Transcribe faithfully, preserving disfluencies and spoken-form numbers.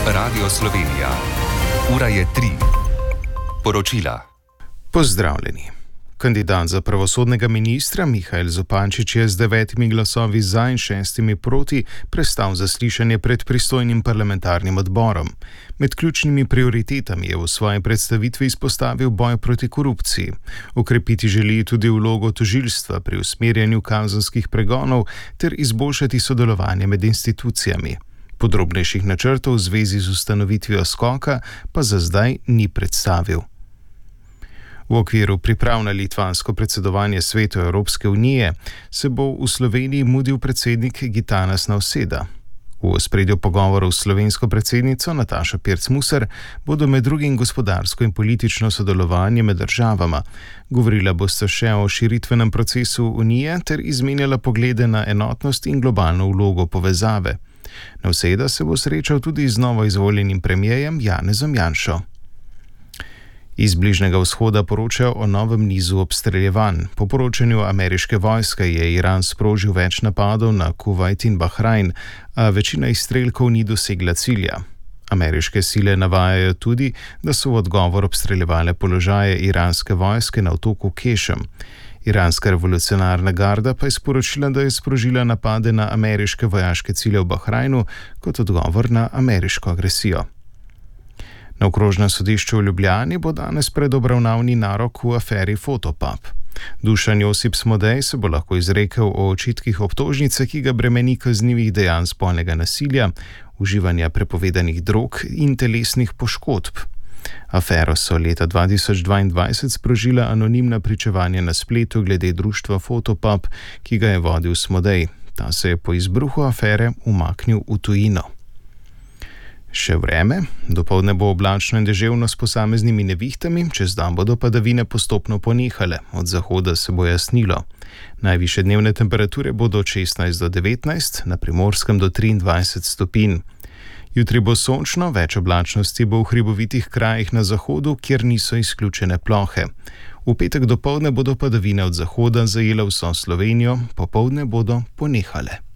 Radio Slovenija. Ura je tri. Poročila. Pozdravljeni. Kandidat za pravosodnega ministra Mihael Zupančič je z devetimi glasovi za in šestimi proti prestal zaslišanje pred pristojnim parlamentarnim odborom. Med ključnimi prioritetami je v svoji predstavitvi izpostavil boj proti korupciji. Okrepiti želi tudi vlogo tožilstva pri usmerjanju kazenskih pregonov ter izboljšati sodelovanje med institucijami. Podrobnejših načrtov v zvezi z ustanovitvijo skoka pa za zdaj ni predstavil. V okviru priprav na litvansko predsedovanje Svetu Evropske unije se bo v Sloveniji mudil predsednik Gitanas Nauseda. V ospredju pogovorov s slovensko predsednico Natašo Pirc Musar bodo med drugim gospodarsko in politično sodelovanje med državama. Govorila bosta še o širitvenem procesu unije ter izmenjala poglede na enotnost in globalno vlogo povezave. Nauseda se bo srečal tudi z novo izvoljenim premierjem Janezom Janšo. Iz Bližnjega vzhoda poročajo o novem nizu obstreljevanj. Po poročanju ameriške vojske je Iran sprožil več napadov na Kuvajt in Bahrajn, a večina izstrelkov ni dosegla cilja. Ameriške sile navajajo tudi, da so v odgovor obstreljevale položaje iranske vojske na otoku Kešem. Iranska revolucionarna garda pa je sporočila, da je sprožila napade na ameriške vojaške cilje v Bahrajnu kot odgovor na ameriško agresijo. Na okrožnem sodišču v Ljubljani bo danes predobravnavni narok v aferi Fotopub. Dušan Josip Smodej se bo lahko izrekel o očitkih obtožnice, ki ga bremeni kaznivih dejanj spolnega nasilja, uživanja prepovedanih drog in telesnih poškodb. Afero so leta dva tisoč dvaindvajset sprožila anonimna pričevanja na spletu glede društva Fotopub, ki ga je vodil Smodej. Ta se je po izbruhu afere umaknil v tujino. Še vreme, dopoldne bo oblačno in deževno s posameznimi nevihtami, čez dan bodo padavine postopno ponehale, od zahoda se bo jasnilo. Najvišje dnevne temperature bodo od šestnajst do devetnajst, na Primorskem do triindvajset stopinj. Jutri bo sončno, več oblačnosti bo v hribovitih krajih na zahodu, kjer niso izključene plohe. V petek dopoldne bodo padavine od zahoda zajele vso Slovenijo, popoldne bodo ponehale.